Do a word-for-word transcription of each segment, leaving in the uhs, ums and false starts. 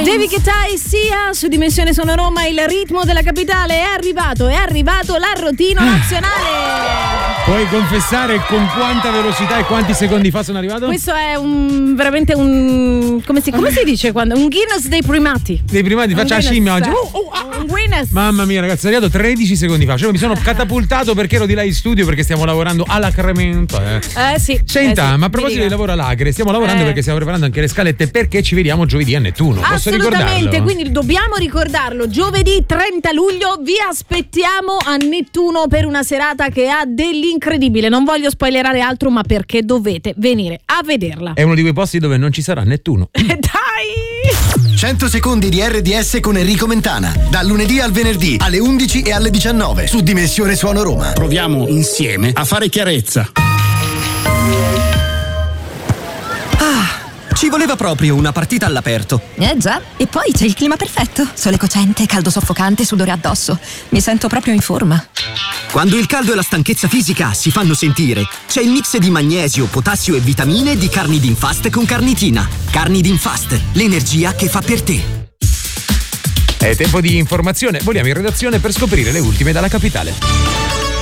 David Guetta e Sia su Dimensione Sono Roma, il ritmo della capitale. È arrivato, è arrivato l'arrotino nazionale. Puoi confessare con quanta velocità e quanti secondi fa sono arrivato? Questo è un veramente un come si, come si dice quando? Un Guinness dei primati. Dei primati, faccia la scimmia oggi. Oh, oh, ah, un Guinness. Mamma mia, ragazzi, è arrivato tredici secondi fa. Cioè mi sono catapultato perché ero di là in studio perché stiamo lavorando all'accremento. Eh, eh sì. Senta, eh, sì. ma a proposito di lavoro all'Agre, stiamo lavorando eh. perché stiamo preparando anche le scalette perché ci vediamo giovedì a Nettuno. Posso ricordarlo? Assolutamente, quindi dobbiamo ricordarlo. Giovedì trenta luglio vi aspettiamo a Nettuno per una serata che ha dell'incredibile. Non voglio spoilerare altro, ma perché dovete venire a vederla. È uno di quei posti dove non ci sarà Nettuno. Dai! cento secondi di R D S con Enrico Mentana. Dal lunedì al venerdì alle undici e alle diciannove su Dimensione Suono Roma. Proviamo insieme a fare chiarezza. Ci voleva proprio una partita all'aperto. Eh già, e poi c'è il clima perfetto. Sole cocente, caldo soffocante, sudore addosso. Mi sento proprio in forma. Quando il caldo e la stanchezza fisica si fanno sentire, c'è il mix di magnesio, potassio e vitamine di Carnidin-Fast con carnitina. Carnidin-Fast, l'energia che fa per te. È tempo di informazione. Voliamo in redazione per scoprire le ultime dalla capitale.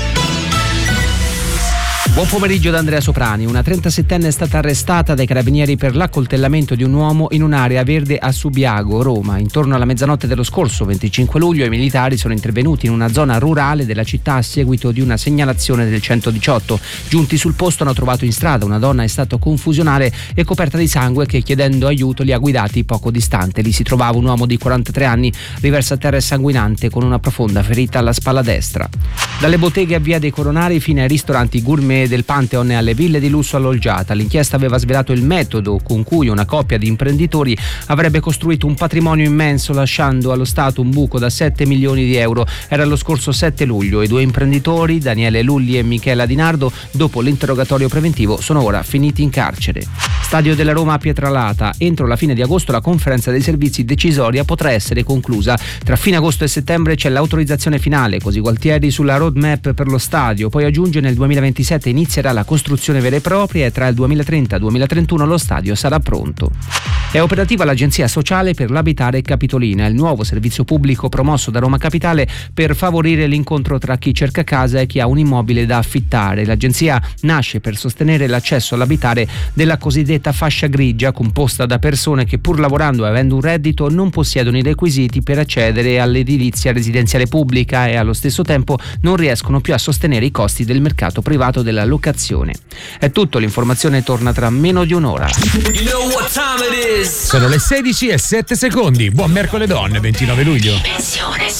Buon pomeriggio da Andrea Soprani. Una trentasettenne è stata arrestata dai carabinieri per l'accoltellamento di un uomo in un'area verde a Subiago, Roma. Intorno alla mezzanotte dello scorso venticinque luglio i militari sono intervenuti in una zona rurale della città a seguito di una segnalazione del centodiciotto. Giunti sul posto hanno trovato in strada una donna in stato confusionale e coperta di sangue che, chiedendo aiuto, li ha guidati poco distante. Lì si trovava un uomo di quarantatré anni riverso a terra e sanguinante con una profonda ferita alla spalla destra. Dalle botteghe a Via dei Coronari fino ai ristoranti gourmet del Pantheon e alle ville di lusso alloggiata. L'inchiesta aveva svelato il metodo con cui una coppia di imprenditori avrebbe costruito un patrimonio immenso lasciando allo Stato un buco da sette milioni di euro. Era lo scorso sette luglio. I due imprenditori, Daniele Lulli e Michela Di Nardo, dopo l'interrogatorio preventivo sono ora finiti in carcere. Stadio della Roma a Pietralata. Entro la fine di agosto la conferenza dei servizi decisoria potrà essere conclusa. Tra fine agosto e settembre c'è l'autorizzazione finale, così Gualtieri sulla roadmap per lo stadio. Poi aggiunge nel duemilaventisette inizierà la costruzione vera e propria e tra il duemilatrenta e il duemilatrentuno lo stadio sarà pronto. È operativa l'Agenzia Sociale per l'Abitare Capitolina, il nuovo servizio pubblico promosso da Roma Capitale per favorire l'incontro tra chi cerca casa e chi ha un immobile da affittare. L'agenzia nasce per sostenere l'accesso all'abitare della cosiddetta fascia grigia, composta da persone che pur lavorando e avendo un reddito non possiedono i requisiti per accedere all'edilizia residenziale pubblica e allo stesso tempo non riescono più a sostenere i costi del mercato privato della locazione. È tutto, l'informazione torna tra meno di un'ora. Sono le sedici e sette secondi. Buon mercoledì, ventinove luglio.